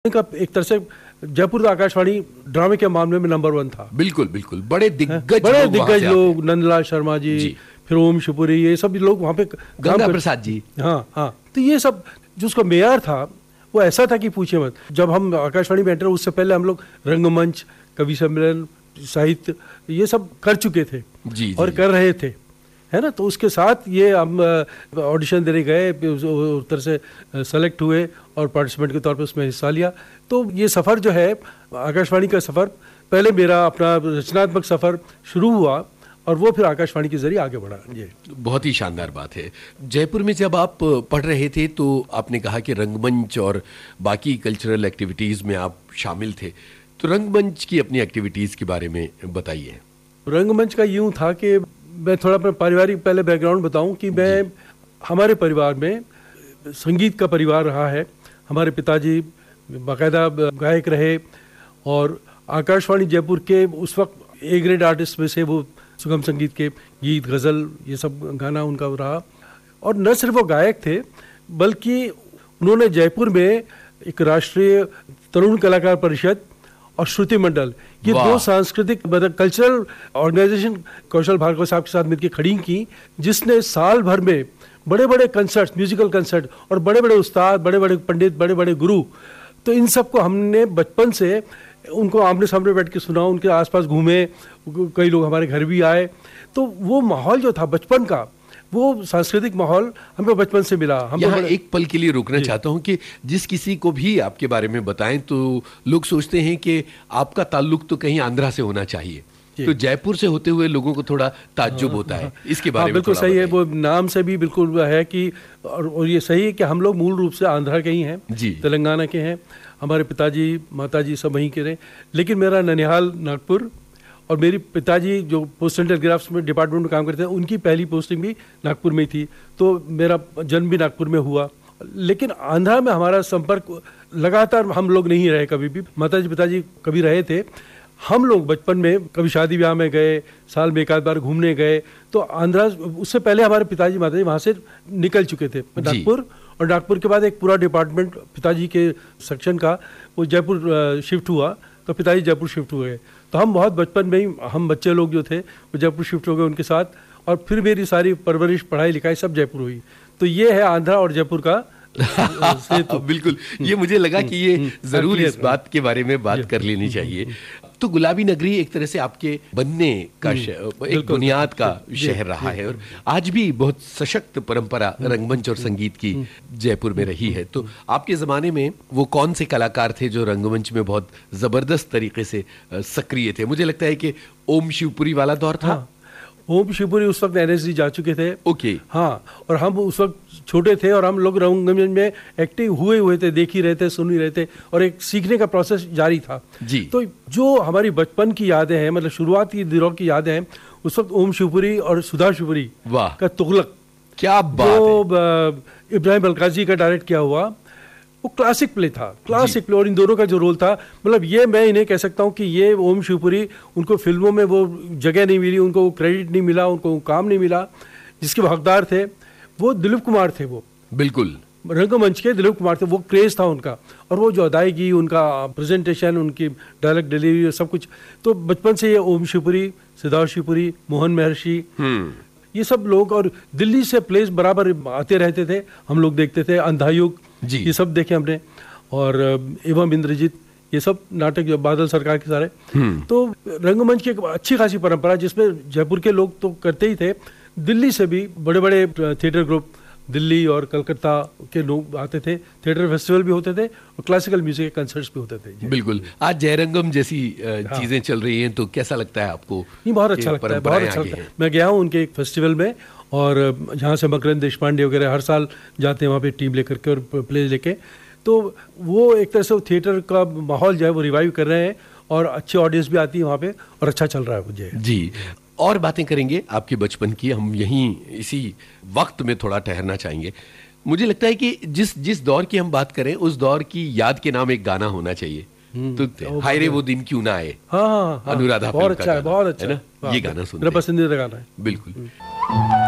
का एक तरह से जयपुर आकाशवाणी ड्रामे के मामले में नंबर 1 था। बिल्कुल बिल्कुल, बड़े दिग्गज लोग नंदलाल शर्मा जी, फिर ओम शिवपुरी, ये सब लोग वहाँ पे, गंगा प्रसाद जी, हाँ, तो ये सब जो उसका मेयर था वो ऐसा था कि पूछे मत। जब हम आकाशवाणी में एंटर, उससे पहले हम लोग रंगमंच, कवि सम्मेलन, साहित्य, ये सब कर चुके थे जी, और कर रहे थे, है ना। तो उसके साथ ये हम ऑडिशन देने गए, उत्तर से सेलेक्ट हुए और पार्टिसिपेंट के तौर पे उसमें हिस्सा लिया। तो ये सफ़र जो है आकाशवाणी का सफ़र, पहले मेरा अपना रचनात्मक सफ़र शुरू हुआ और वो फिर आकाशवाणी के जरिए आगे बढ़ा। ये बहुत ही शानदार बात है। जयपुर में जब आप पढ़ रहे थे तो आपने कहा कि रंगमंच और बाकी कल्चरल एक्टिविटीज़ में आप शामिल थे, तो रंगमंच की अपनी एक्टिविटीज़ के बारे में बताइए। रंगमंच का यूँ था कि मैं थोड़ा अपना पारिवारिक पहले बैकग्राउंड बताऊं कि मैं, हमारे परिवार में संगीत का परिवार रहा है। हमारे पिताजी बाकायदा गायक रहे और आकाशवाणी जयपुर के उस वक्त ए ग्रेड आर्टिस्ट में से वो सुगम संगीत के गीत, गज़ल, ये सब गाना उनका रहा। और न सिर्फ वो गायक थे बल्कि उन्होंने जयपुर में एक राष्ट्रीय तरुण कलाकार परिषद और श्रुति मंडल, ये दो सांस्कृतिक कल्चरल ऑर्गेनाइजेशन कौशल भार्गव साहब के साथ मिलकर खड़ी की, जिसने साल भर में बड़े बड़े कंसर्ट, म्यूजिकल कंसर्ट और बड़े बड़े उस्ताद, बड़े बड़े पंडित, बड़े बड़े गुरु, तो इन सबको हमने बचपन से उनको आमने सामने बैठ के सुना, उनके आसपास घूमे, कई लोग हमारे घर भी आए। तो वो माहौल जो था बचपन का, वो सांस्कृतिक माहौल हमें बचपन से मिला। हम यहाँ एक पल के लिए रुकना चाहता हूँ कि जिस किसी को भी आपके बारे में बताएं तो लोग सोचते हैं कि आपका ताल्लुक तो कहीं आंध्रा से होना चाहिए, तो जयपुर से होते हुए लोगों को थोड़ा ताज्जुब होता है। इसके बारे में बिल्कुल सही है, वो नाम से भी बिल्कुल है कि, और ये सही है कि हम लोग मूल रूप से आंध्रा के ही हैं, तेलंगाना के हैं। हमारे पिताजी माताजी सब वहीं के रहे, लेकिन मेरा ननिहाल नागपुर, और मेरी पिताजी जो पोस्टल टेलीग्राफ्स में डिपार्टमेंट में काम करते हैं, उनकी पहली पोस्टिंग भी नागपुर में थी, तो मेरा जन्म भी नागपुर में हुआ। लेकिन आंध्रा में हमारा संपर्क लगातार हम लोग नहीं रहे कभी भी। माताजी पिताजी कभी रहे थे, हम लोग बचपन में कभी शादी ब्याह में गए, साल में एक आध बार घूमने गए, तो आंध्रा, उससे पहले हमारे पिताजी माताजी वहाँ से निकल चुके थे नागपुर, और नागपुर के बाद एक पूरा डिपार्टमेंट पिताजी के सेक्शन का वो जयपुर शिफ्ट हुआ, तो पिताजी जयपुर शिफ्ट हुए। तो हम बहुत बचपन में ही, हम बच्चे लोग जो थे वो जयपुर शिफ्ट हो गए उनके साथ, और फिर मेरी सारी परवरिश, पढ़ाई लिखाई सब जयपुर हुई। तो ये है आंध्रा और जयपुर का बिल्कुल, ये मुझे लगा कि ये जरूर इस बात के बारे में बात कर लेनी चाहिए। तो गुलाबी नगरी एक तरह से आपके बनने का एक बुनियाद का शहर रहा है, और आज भी बहुत सशक्त परंपरा रंगमंच और संगीत की जयपुर में रही है। तो आपके ज़माने में वो कौन से कलाकार थे जो रंगमंच में बहुत ज़बरदस्त तरीके से सक्रिय थे? मुझे लगता है कि ओम शिवपुरी वाला दौर था। ओम शिवपुरी उस वक्त NSD जा चुके थे। ओके। हाँ, और हम उस वक्त छोटे थे और हम लोग रंगमंच में एक्टिव हुए थे, देख ही रहे थे, सुन ही रहे थे, और एक सीखने का प्रोसेस जारी था जी। तो जो हमारी बचपन की यादें हैं, मतलब शुरुआती दिनों की यादें हैं, उस वक्त ओम शिवपुरी और सुधा शिवपुरी का तुगलक, क्या बात है, इब्राहिम अलकाजी का डायरेक्ट किया हुआ, वो क्लासिक प्ले था, क्लासिक प्ले। और इन दोनों का जो रोल था, मतलब ये मैं इन्हें कह सकता हूँ कि ये ओम शिवपुरी, उनको फिल्मों में वो जगह नहीं मिली, उनको क्रेडिट नहीं मिला, उनको काम नहीं मिला, जिसके हकदार थे वो दिलीप कुमार थे। वो बिल्कुल रंगमंच के दिलीप कुमार थे, वो क्रेज था उनका, और वो जो अदायगी, उनका प्रेजेंटेशन, उनकी डायलॉग डिलीवरी, सब कुछ। तो बचपन से ये ओम शिवपुरी, सिद्धार्थ शिवपुरी, मोहन महर्षि, ये सब लोग, और दिल्ली से प्लेस बराबर आते रहते थे, हम लोग देखते थे। अंधायुग, ये सब देखे हमने, और एवं इंद्रजीत, ये सब नाटक जो बादल सरकार के सारे। तो रंगमंच की एक अच्छी खासी परंपरा, जिसमें जयपुर के लोग तो करते ही थे, दिल्ली से भी बड़े बड़े थिएटर ग्रुप, दिल्ली और कलकत्ता के लोग आते थे, थिएटर फेस्टिवल भी होते थे और क्लासिकल म्यूजिक के कंसर्ट्स भी होते थे। बिल्कुल, आज जयरंगम जैसी चीजें चल रही हैं, तो कैसा लगता है आपको? नहीं, बहुत अच्छा लगता है, बहुत अच्छा लगता है। मैं गया हूँ उनके एक फेस्टिवल में, और जहाँ से मकरंद देशपांडे वगैरह हर साल जाते हैं वहाँ पे टीम लेकर के और प्ले लेके, तो वो एक तरह से थिएटर का माहौल जो है वो रिवाइव कर रहे हैं, और अच्छी ऑडियंस भी आती है वहाँ पे, और अच्छा चल रहा है मुझे। जी, और बातें करेंगे आपके बचपन की, हम यहीं इसी वक्त में थोड़ा ठहरना चाहेंगे। मुझे लगता है कि जिस दौर की हम बात करें, उस दौर की याद के नाम एक गाना होना चाहिए। तो हाय रे वो दिन क्यों ना आए, हाँ, अनुराधा, बहुत अच्छा है, बहुत अच्छा है ना, ये गाना सुनते हैं। मेरा पसंदीदा गाना है। बिल्कुल।